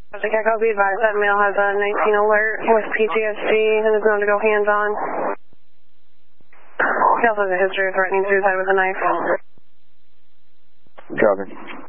Project Echo, be advised that male has a 19 alert with PTSD and is known to go hands-on. He also has a history of threatening suicide with a knife. Copy.